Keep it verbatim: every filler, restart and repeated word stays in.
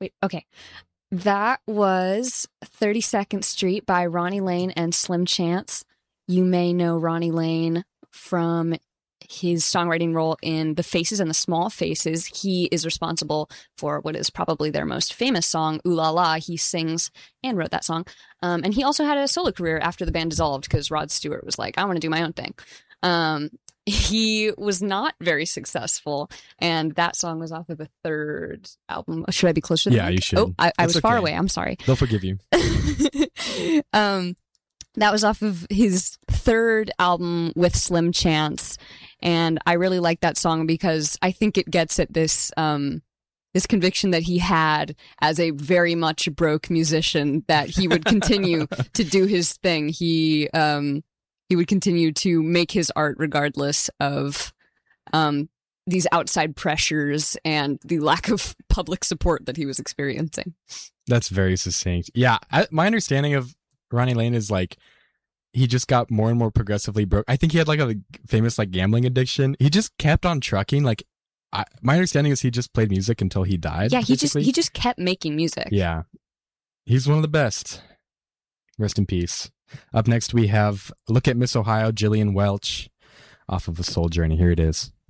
Wait, okay. That was thirty-second Street by Ronnie Lane and Slim Chance. You may know Ronnie Lane from his songwriting role in The Faces and the Small Faces. He is responsible for what is probably their most famous song, Ooh La La. He sings and wrote that song. Um, and he also had a solo career after the band dissolved because Rod Stewart was like, I want to do my own thing. Um, he was not very successful, and that song was off of a third album. Should I be closer to the Yeah, mic? you should. Oh, I, I was It's far okay. away. I'm sorry. They'll forgive you. um, that was off of his third album with Slim Chance, and I really like that song because I think it gets at this um, this conviction that he had as a very much broke musician that he would continue to do his thing. He um, he would continue to make his art regardless of um, these outside pressures and the lack of public support that he was experiencing. That's very succinct. Yeah, I, my understanding of Ronnie Lane is like he just got more and more progressively broke. I think he had like a famous like gambling addiction. He just kept on trucking. Like I, my understanding is he just played music until he died. Yeah, he basically. just he just kept making music. Yeah, he's one of the best. Rest in peace. Up next we have Look at Miss Ohio, Jillian Welch, off of A Soul Journey. Here it is.